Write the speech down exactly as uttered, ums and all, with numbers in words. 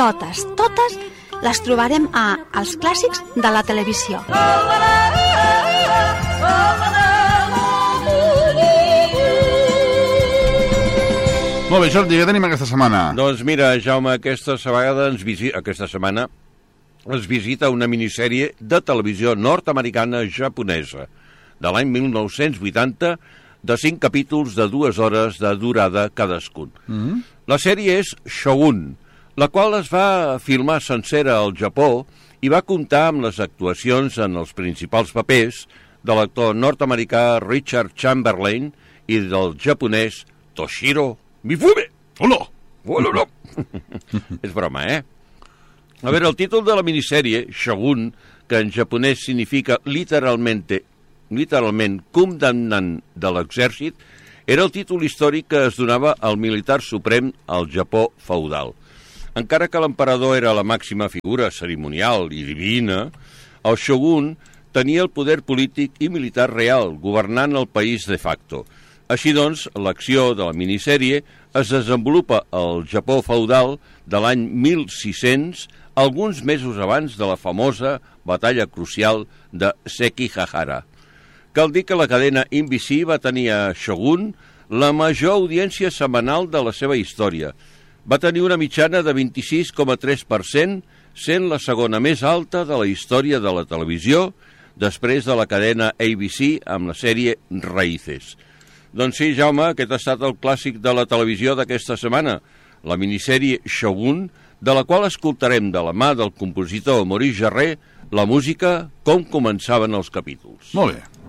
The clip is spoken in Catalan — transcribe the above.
totes, totes les trobarem a Els clàssics de la televisió. Molt bé, Jordi, què tenim aquesta setmana? Doncs mira, Jaume, aquesta vegada ens visi... aquesta setmana ens visita una minissèrie de televisió nord-americana-japonesa de l'any mil nou-cents vuitanta, de cinc capítols de dues hores de durada cadascun. Mm-hmm. La sèrie és Shogun, la qual es va filmar sencera al Japó i va comptar amb les actuacions en els principals papers de l'actor nord-americà Richard Chamberlain i del japonès Toshiro Mifune. Hola! Hola, no! És broma, eh? A veure, el títol de la minissèrie, Shogun, que en japonès significa literalment, literalment comandant de l'exèrcit, era el títol històric que es donava al militar suprem al Japó feudal. Encara que l'emperador era la màxima figura cerimonial i divina, el Shogun tenia el poder polític i militar real, governant el país de facto. Així doncs, l'acció de la minissèrie es desenvolupa al Japó feudal de l'any mil sis-cents, alguns mesos abans de la famosa batalla crucial de Sekigahara. Cal dir que la cadena N B C va tenir a Shogun la major audiència setmanal de la seva història. Va tenir una mitjana de vint-i-sis coma tres per cent, sent la segona més alta de la història de la televisió, després de la cadena A B C amb la sèrie Raíces. Doncs sí, Jaume, aquest ha estat el clàssic de la televisió d'aquesta setmana, la minissèrie Shogun, de la qual escoltarem de la mà del compositor Maurice Jarre la música Com començaven els capítols. Molt bé.